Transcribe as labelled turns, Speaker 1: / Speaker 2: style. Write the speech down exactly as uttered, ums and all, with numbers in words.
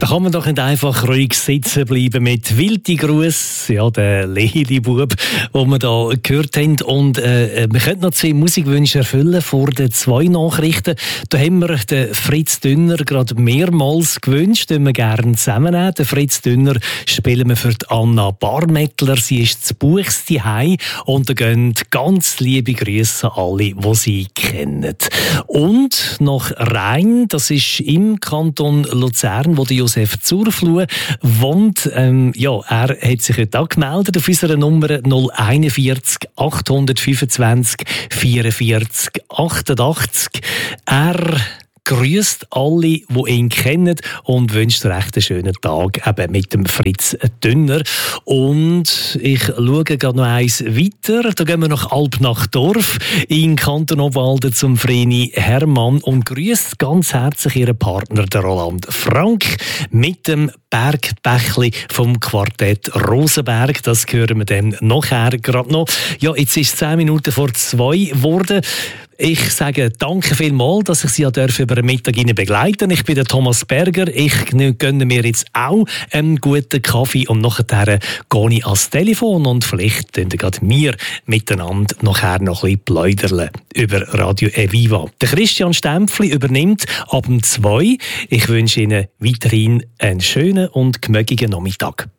Speaker 1: kann man doch nicht einfach ruhig sitzen bleiben mit Wildi Gruß, ja, der Lehli-Bub, den wir da gehört haben. Und äh, wir können noch zwei Musikwünsche erfüllen vor den zwei Nachrichten. Da haben wir den Fritz Dünner gerade mehrmals gewünscht, den wir gerne zusammennehmen. Den Fritz Dünner spielen wir für die Anna Barmettler. Sie ist zu Buchs daheim und da gehen ganz liebe Grüße an alle, die sie kennen. Und nach Rhein, das ist im Kanton Luzern, wo der Josef Zurfluh wohnt. Ähm, ja, er hat sich heute auch gemeldet auf unserer Nummer null einundvierzig achthundertfünfundzwanzig vierundvierzig achtundachtzig. Er grüßt alle, die ihn kennen und wünscht recht einen schönen Tag eben mit dem Fritz Dünner. Und ich schaue gerade noch eins weiter. Da gehen wir nach Alpnachdorf in Kanton Obwalden zum Vreni Hermann und grüßt ganz herzlich ihren Partner, der Roland Frank, mit dem Bergbächli vom Quartett Rosenberg. Das hören wir dann nachher gerade noch. Ja, jetzt ist es zehn Minuten vor zwei geworden. Ich sage danke vielmals, dass ich Sie ja über den Mittag begleiten. Ich bin der Thomas Berger. Ich gönne mir jetzt auch einen guten Kaffee und nachher gehe ich ans Telefon und vielleicht können wir miteinander nachher noch ein bisschen plaudern über Radio Eviva. Der Christian Stempfli übernimmt ab dem zwei. Ich wünsche Ihnen weiterhin einen schönen und gemögigen Nachmittag.